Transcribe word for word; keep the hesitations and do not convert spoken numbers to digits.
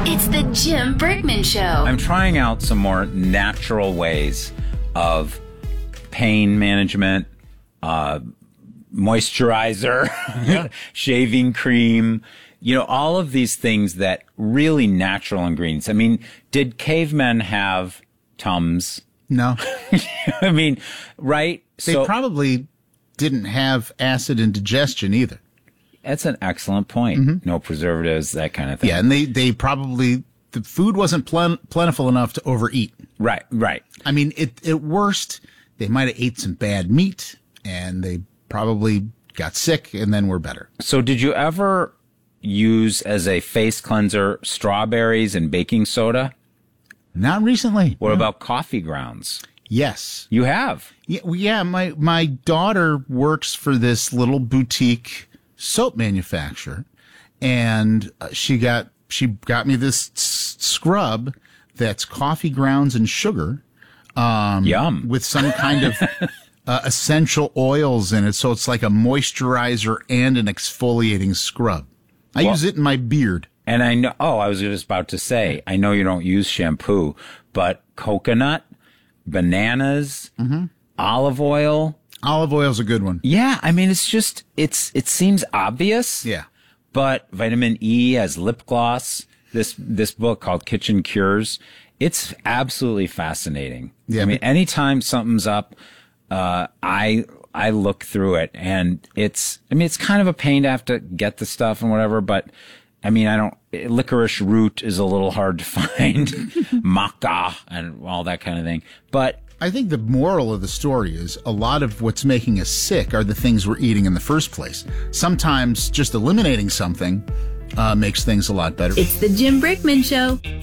It's the Jim Brickman Show. I'm trying out some more natural ways of pain management, uh, moisturizer, yeah. shaving cream, you know, all of these things that really natural ingredients. I mean, did cavemen have Tums? No. I mean, right? They so, probably didn't have acid indigestion either. That's an excellent point. Mm-hmm. No preservatives, that kind of thing. Yeah, and they, they probably, the food wasn't plen- plentiful enough to overeat. Right, right. I mean, it, at worst, they might have ate some bad meat, and they probably got sick and then were better. So did you ever use as a face cleanser strawberries and baking soda? Not recently. What no. about coffee grounds? Yes. You have? Yeah, well, yeah, my, my daughter works for this little boutique soap manufacturer, and uh, she got she got me this s- scrub that's coffee grounds and sugar. Um, Yum. With some kind of uh, essential oils in it, so it's like a moisturizer and an exfoliating scrub. I well, use it in my beard. And I know, oh, I was just about to say, I know you don't use shampoo, but coconut, bananas, mm-hmm. olive oil. Olive oil's a good one. Yeah, I mean, it's just, it's it seems obvious. Yeah. But vitamin E as lip gloss, this this book called Kitchen Cures, it's absolutely fascinating. Yeah, I mean, but- anytime something's up, uh, I I look through it, and it's, I mean, it's kind of a pain to have to get the stuff and whatever, but I mean, I don't, licorice root is a little hard to find, maca and all that kind of thing. But I think the moral of the story is a lot of what's making us sick are the things we're eating in the first place. Sometimes just eliminating something uh, makes things a lot better. It's the Jim Brickman Show.